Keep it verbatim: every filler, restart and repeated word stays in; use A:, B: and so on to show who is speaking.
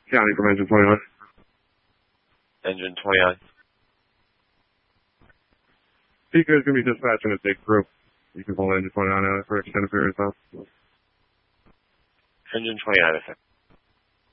A: County from engine twenty-nine.
B: Engine twenty-nine.
A: Pico is going to be dispatching a big crew. You can hold engine twenty-nine out for an extended period of time.
B: Engine twenty-nine, I think.